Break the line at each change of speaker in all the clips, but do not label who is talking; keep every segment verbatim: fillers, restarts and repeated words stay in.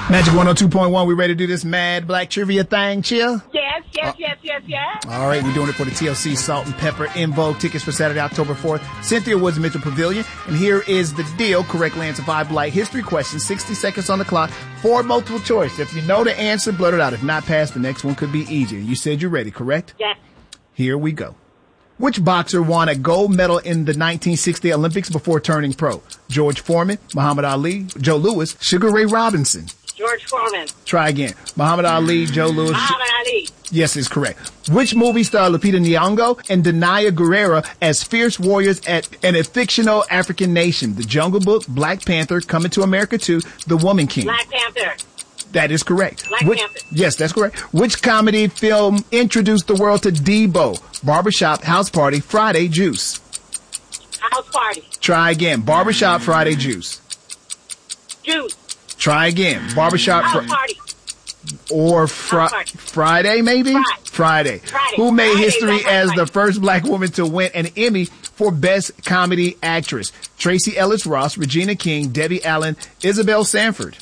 Magic one oh two point one, we ready to do this Mad Black Trivia thing, chill?
Yes, yes, yes, yes, yes.
All right, we're doing it for the T L C Salt and Pepper In Vogue tickets for Saturday, October fourth, Cynthia Woods Mitchell Pavilion. And here is the deal. Correctly answer five Black history questions, sixty seconds on the clock, four multiple choice. If you know the answer, blurt it out. If not passed, the next one could be easier. You said you're ready, correct?
Yes.
Here we go. Which boxer won a gold medal in the nineteen sixty Olympics before turning pro? George Foreman, Muhammad Ali, Joe Louis, Sugar Ray Robinson.
George Foreman.
Try again. Muhammad Ali, Joe Louis.
Muhammad Ali.
Yes, is correct. Which movie starred Lupita Nyong'o and Denai Guerrera as fierce warriors at in a fictional African nation? The Jungle Book, Black Panther, Coming to America two, The Woman King.
Black Panther.
That is correct.
Black
Which,
Panther.
Yes, that's correct. Which comedy film introduced the world to Debo? Barbershop, House Party, Friday, Juice.
House Party.
Try again. Barbershop, Friday, Juice.
Juice.
Try again. Barbershop,
House
fr-
Party.
or fri-
House Party.
Friday, maybe?
Friday.
Friday.
Friday.
Who made
Friday,
history
Friday,
as
Friday.
the first black woman to win an Emmy for Best Comedy Actress? Tracy Ellis Ross, Regina King, Debbie Allen, Isabel Sanford.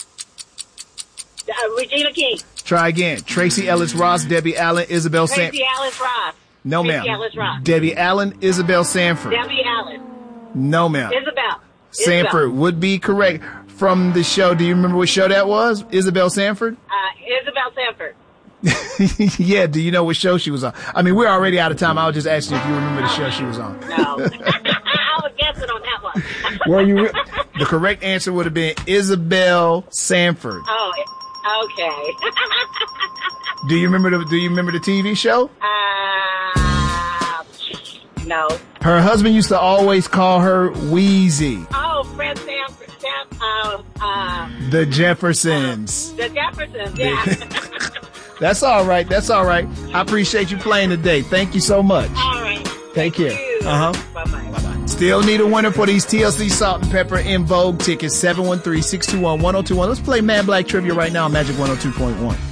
Uh, Regina King.
Try again. Tracy Ellis Ross, Debbie Allen, Isabel Sanford.
Tracy Ellis Ross.
No,
Tracy
ma'am.
Ellis Ross.
Debbie Allen, Isabel Sanford.
Debbie Allen.
No, ma'am.
Isabel.
Sanford
Isabel.
would be correct. From the show, do you remember what show that was? Isabel Sanford?
Uh, Isabel Sanford.
Yeah, do you know what show she was on? I mean, we're already out of time. I was just asking if you remember the show she was on.
No. I was guessing on that one.
Well, you re- the correct answer would have been Isabel Sanford.
Oh, okay.
Do you remember the Do you remember the T V show?
Uh, no.
Her husband used to always call her Wheezy.
Oh, Fred Sanford. Sam, uh, uh,
The Jeffersons.
the Jeffersons, yeah.
That's all right. That's all right. I appreciate you playing today. Thank you so much.
All right.
Take care. Uh huh.
Bye-bye.
Bye-bye. Still need a winner for these T L C Salt and Pepper In Vogue tickets. seven one three, six two one, one oh two one. Let's play Mad Black Trivia right now on Magic one oh two point one.